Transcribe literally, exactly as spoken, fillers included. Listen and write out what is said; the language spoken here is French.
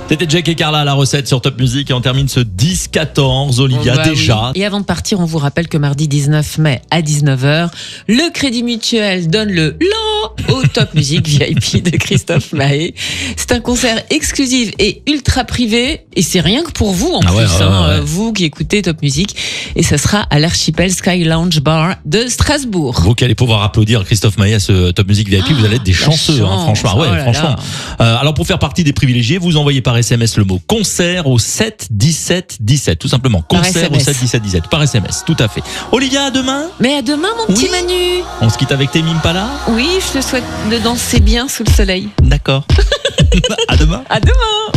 C'était Jack et Carla à la recette sur Top Music et on termine ce dix quatorze. Olivia, Oh bah déjà. Oui. Et avant de partir, on vous rappelle que mardi dix-neuf mai à dix-neuf heures, le Crédit Mutuel donne le LAN au Top Music V I P de Christophe Maé. C'est un concert exclusif et ultra privé et c'est rien que pour vous en ah plus, ouais, ouais, hein, ouais. vous qui écoutez Top Music. Et ça sera à l'Archipel Sky Lounge Bar de Strasbourg. Vous qui allez pouvoir applaudir Christophe Maé à ce Top Music V I P, Ah, vous allez être des la chanceux, chance. hein, franchement. Ouais, Oh là franchement. là. Euh, alors pour faire partie des privilégiés, vous envoyez par S M S le mot concert au sept dix-sept dix-sept, tout simplement. Par Concert S M au S. sept dix-sept dix-sept, par S M S, tout à fait. Olivia, à demain. Mais à demain, mon petit Oui. Manu. On se quitte avec Tame Impala. Oui, je te souhaite de danser bien sous le soleil. D'accord. À demain. À demain.